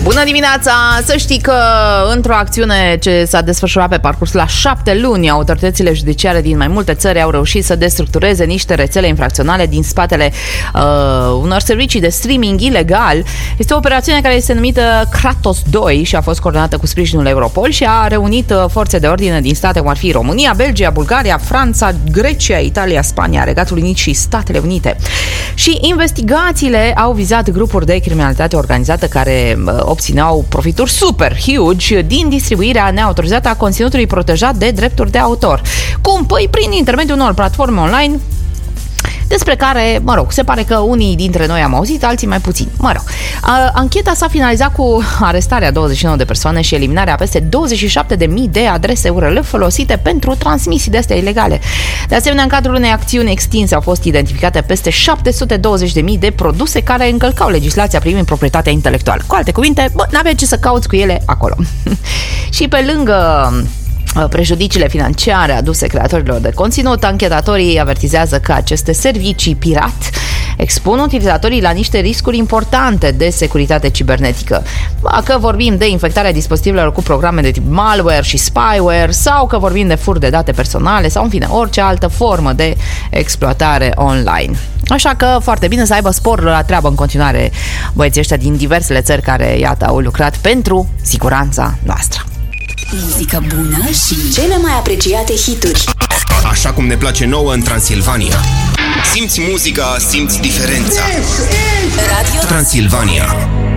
Bună dimineața! Să știi că într-o acțiune ce s-a desfășurat pe parcurs la 7 luni, autoritățile judiciare din mai multe țări au reușit să destructureze niște rețele infracționale din spatele unor servicii de streaming ilegal. Este o operațiune care este numită Kratos 2 și a fost coordonată cu sprijinul Europol și a reunit forțe de ordine din state cum ar fi România, Belgia, Bulgaria, Franța, Grecia, Italia, Spania, Regatul Unit și Statele Unite. Și investigațiile au vizat grupuri de criminalitate organizată care obțineau profituri super huge din distribuirea neautorizată a conținutului protejat de drepturi de autor. Cum? Păi prin intermediul unor platforme online despre care, se pare că unii dintre noi am auzit, alții mai puțin. Ancheta s-a finalizat cu arestarea 29 de persoane și eliminarea peste 27.000 de adrese URL folosite pentru transmisii de astea ilegale. De asemenea, în cadrul unei acțiuni extinse au fost identificate peste 720.000 de produse care încălcau legislația privind proprietatea intelectuală. Cu alte cuvinte, n-avea ce să cauți cu ele acolo. Și pe lângă prejudiciile financiare aduse creatorilor de conținut, anchetatorii avertizează că aceste servicii pirat expun utilizatorii la niște riscuri importante de securitate cibernetică. Că vorbim de infectarea dispozitivelor cu programe de tip malware și spyware, sau că vorbim de furt de date personale, sau în fine orice altă formă de exploatare online. Așa că foarte bine să aibă spor la treabă în continuare băieții ăștia din diversele țări care, iată, au lucrat pentru siguranța noastră. Muzică bună și cele mai apreciate hituri. Așa cum ne place nouă în Transilvania. Simți muzica, simți diferența. Radio Transilvania.